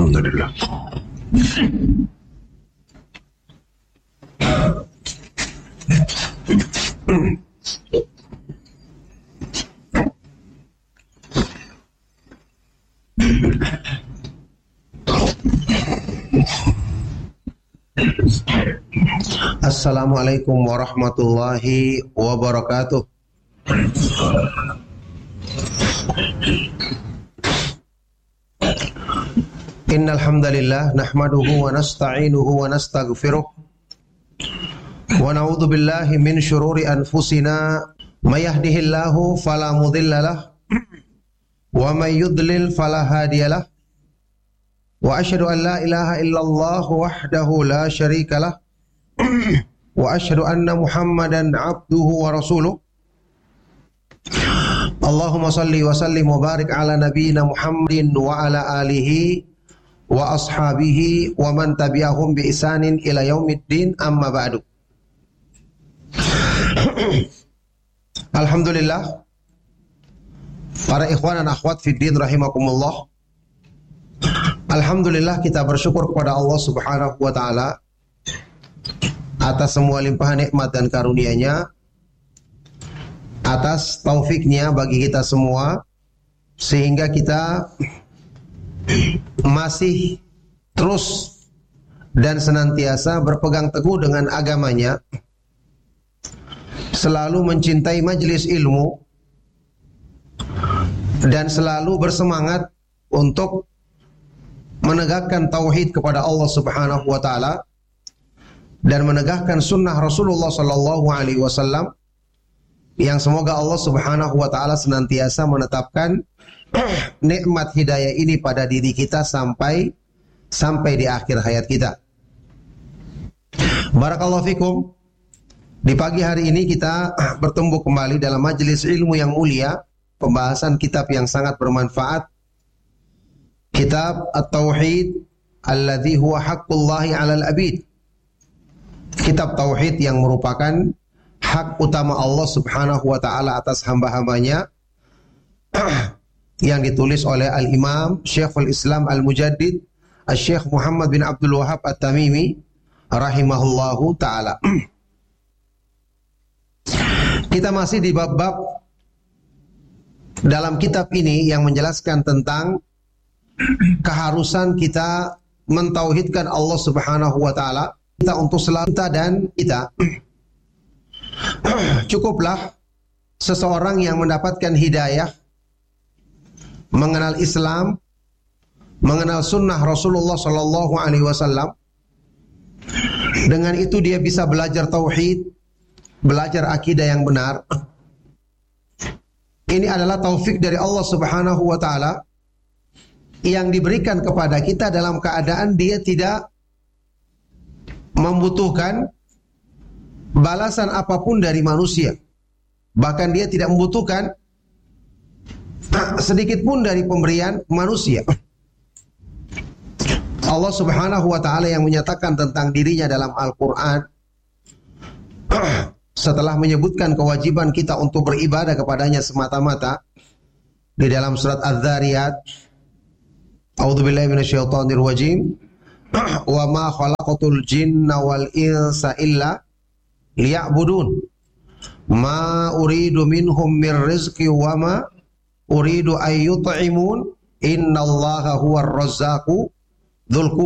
Alhamdulillah. Assalamualaikum warahmatullahi wabarakatuh. Innal hamdalillah nahmaduhu wa nasta'inuhu wa nastaghfiruh wa na'udzu billahi min shururi anfusina may yahdihillahu fala mudhillalah wa may yudlil fala hadiyalah wa asyhadu an la ilaha illallah wahdahu la syarikalah wa asyhadu anna Muhammadan abduhu wa rasuluh. Allahumma salli wa sallim wa barik ala nabiyyina Muhammadin wa ala alihi wa ashabihi wa man tabi'ahum bi ihsanin ila yaumiddin, amma ba'du. Alhamdulillah, para ikhwan dan akhwat fiddin rahimakumullah. Alhamdulillah, kita bersyukur kepada Allah Subhanahu wa taala atas semua limpahan nikmat dan karunia-Nya, atas taufiknya bagi kita semua, sehingga kita masih terus dan senantiasa berpegang teguh dengan agamanya, selalu mencintai majelis ilmu, dan selalu bersemangat untuk menegakkan tauhid kepada Allah Subhanahu wa taala dan menegakkan sunnah Rasulullah sallallahu alaihi wasallam, yang semoga Allah Subhanahu wa taala senantiasa menetapkan nikmat hidayah ini pada diri kita sampai di akhir hayat kita. Barakallahu fikum. Di pagi hari ini kita bertemu kembali dalam majelis ilmu yang mulia, pembahasan kitab yang sangat bermanfaat, kitab At-Tauhid alladzi huwa haqqullahi 'alal 'abid. Kitab tauhid yang merupakan hak utama Allah Subhanahu wa taala atas hamba-hambanya, yang ditulis oleh Al-Imam Syekhul Islam Al-Mujaddid Syekh Muhammad bin Abdul Wahhab At-Tamimi rahimahullahu taala. Kita masih di bab-bab dalam kitab ini yang menjelaskan tentang keharusan kita mentauhidkan Allah Subhanahu wa taala, kita untuk selalu kita dan kita. Cukuplah seseorang yang mendapatkan hidayah, mengenal Islam, mengenal sunnah Rasulullah sallallahu alaihi wasallam. Dengan itu dia bisa belajar tauhid, belajar akidah yang benar. Ini adalah taufik dari Allah Subhanahu wa taala yang diberikan kepada kita dalam keadaan dia tidak membutuhkan balasan apapun dari manusia. Bahkan dia tidak membutuhkan sedikit pun dari pemberian manusia. Allah Subhanahu wa taala yang menyatakan tentang dirinya dalam Al-Qur'an, setelah menyebutkan kewajiban kita untuk beribadah kepadanya semata-mata, di dalam surat Az-Zariyat, A'udzubillahi minasyaitonir rajim, wa ma khalaqatul jinna wal insa illa liya'budun ma uridu minhum mir rizqi wa ma uridu ay yut'imun innallaha huwar razzaqu dzul